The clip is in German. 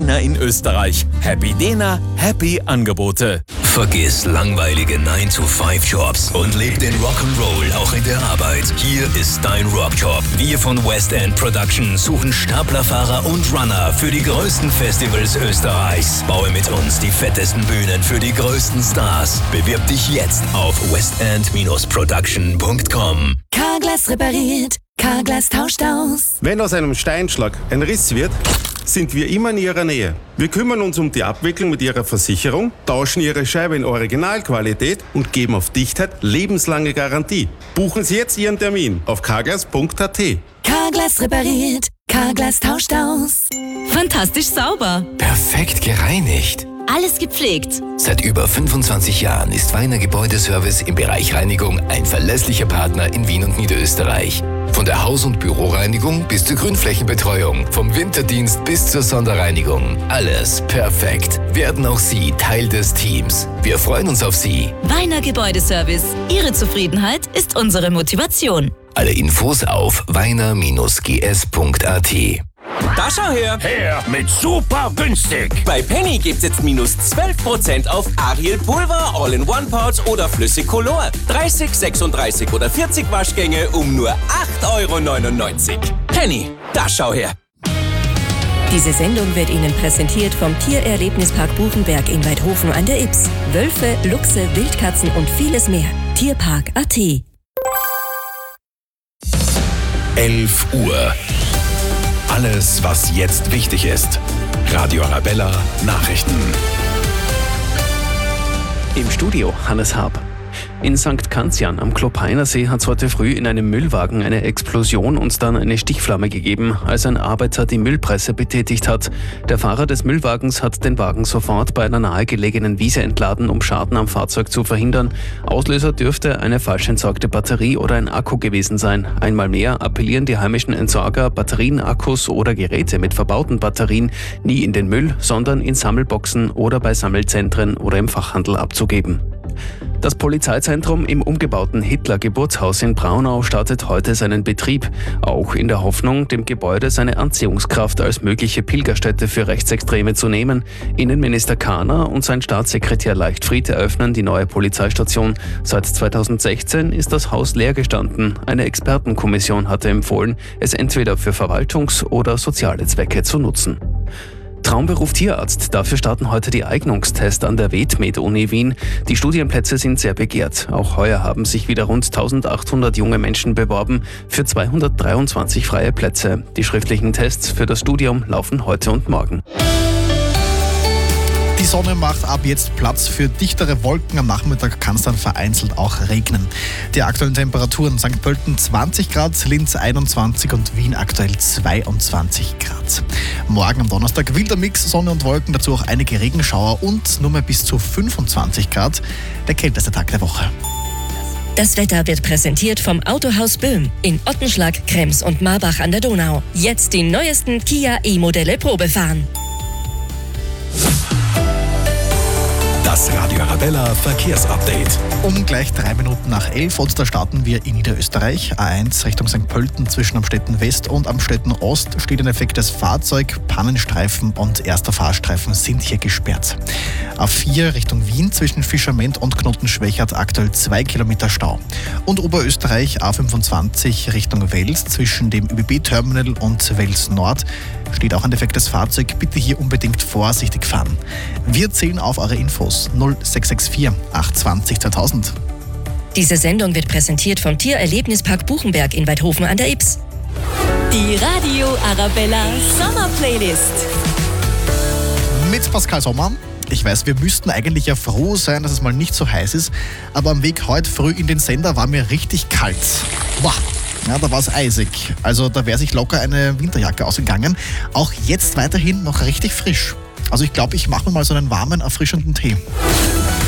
Dena in Österreich. Happy Dena, happy Angebote. Vergiss langweilige 9-to-5-Jobs und leb den Rock'n'Roll auch in der Arbeit. Hier ist dein Rockjob. Wir von West End Production suchen Staplerfahrer und Runner für die größten Festivals Österreichs. Baue mit uns die fettesten Bühnen für die größten Stars. Bewirb dich jetzt auf westend-production.com. Carglass repariert, Carglass tauscht aus. Wenn aus einem Steinschlag ein Riss wird, sind wir immer in Ihrer Nähe. Wir kümmern uns um die Abwicklung mit Ihrer Versicherung, tauschen Ihre Scheibe in Originalqualität und geben auf Dichtheit lebenslange Garantie. Buchen Sie jetzt Ihren Termin auf carglass.at. Carglass repariert, Carglass tauscht aus. Fantastisch sauber. Perfekt gereinigt. Alles gepflegt. Seit über 25 Jahren ist Weiner Gebäudeservice im Bereich Reinigung ein verlässlicher Partner in Wien und Niederösterreich. Von der Haus- und Büroreinigung bis zur Grünflächenbetreuung, vom Winterdienst bis zur Sonderreinigung. Alles perfekt. Werden auch Sie Teil des Teams. Wir freuen uns auf Sie. Weiner Gebäudeservice. Ihre Zufriedenheit ist unsere Motivation. Alle Infos auf weiner-gs.at. Da schau her! Her mit super günstig! Bei Penny gibt's jetzt minus 12% auf Ariel Pulver, All-in-One-Pouch oder Flüssigcolor. 30, 36 oder 40 Waschgänge um nur 8,99 €. Penny, da schau her! Diese Sendung wird Ihnen präsentiert vom Tiererlebnispark Buchenberg in Weidhofen an der Ybbs. Wölfe, Luchse, Wildkatzen und vieles mehr. Tierpark.at. 11 Uhr. Alles, was jetzt wichtig ist. Radio Arabella Nachrichten. Im Studio Hannes Haab. In St. Canzian am Klopeiner See hat es heute früh in einem Müllwagen eine Explosion und dann eine Stichflamme gegeben, als ein Arbeiter die Müllpresse betätigt hat. Der Fahrer des Müllwagens hat den Wagen sofort bei einer nahegelegenen Wiese entladen, um Schaden am Fahrzeug zu verhindern. Auslöser dürfte eine falsch entsorgte Batterie oder ein Akku gewesen sein. Einmal mehr appellieren die heimischen Entsorger, Batterien, Akkus oder Geräte mit verbauten Batterien nie in den Müll, sondern in Sammelboxen oder bei Sammelzentren oder im Fachhandel abzugeben. Das Polizeizentrum im umgebauten Hitler-Geburtshaus in Braunau startet heute seinen Betrieb, auch in der Hoffnung, dem Gebäude seine Anziehungskraft als mögliche Pilgerstätte für Rechtsextreme zu nehmen. Innenminister Kahner und sein Staatssekretär Leichtfried eröffnen die neue Polizeistation. Seit 2016 ist das Haus leer gestanden. Eine Expertenkommission hatte empfohlen, es entweder für Verwaltungs- oder soziale Zwecke zu nutzen. Traumberuf Tierarzt. Dafür starten heute die Eignungstests an der VetMed-Uni Wien. Die Studienplätze sind sehr begehrt. Auch heuer haben sich wieder rund 1800 junge Menschen beworben für 223 freie Plätze. Die schriftlichen Tests für das Studium laufen heute und morgen. Die Sonne macht ab jetzt Platz für dichtere Wolken. Am Nachmittag kann es dann vereinzelt auch regnen. Die aktuellen Temperaturen: St. Pölten 20 Grad, Linz 21 und Wien aktuell 22 Grad. Morgen am Donnerstag wilder Mix, Sonne und Wolken, dazu auch einige Regenschauer und nur mehr bis zu 25 Grad. Der kälteste Tag der Woche. Das Wetter wird präsentiert vom Autohaus Böhm in Ottenschlag, Krems und Marbach an der Donau. Jetzt die neuesten Kia E-Modelle Probefahren. Das Radio Arabella Verkehrsupdate. Um gleich 3 Minuten nach 11 und da starten wir in Niederösterreich. A1 Richtung St. Pölten zwischen Amstetten West und Amstetten Ost steht ein defektes Fahrzeug. Pannenstreifen und erster Fahrstreifen sind hier gesperrt. A4 Richtung Wien zwischen Fischerment und Knotenschwächert aktuell 2 Kilometer Stau. Und Oberösterreich A25 Richtung Wels zwischen dem ÖBB-Terminal und Wels Nord steht auch ein defektes Fahrzeug. Bitte hier unbedingt vorsichtig fahren. Wir zählen auf eure Infos 0664 820 2000. Diese Sendung wird präsentiert vom Tiererlebnispark Buchenberg in Weidhofen an der Ybbs. Die Radio Arabella Sommerplaylist. Mit Pascal Sommer. Ich weiß, wir müssten eigentlich ja froh sein, dass es mal nicht so heiß ist, aber am Weg heute früh in den Sender war mir richtig kalt. Boah. Ja, da war es eisig. Also da wäre sich locker eine Winterjacke ausgegangen. Auch jetzt weiterhin noch richtig frisch. Also ich glaube, ich mache mir mal so einen warmen, erfrischenden Tee.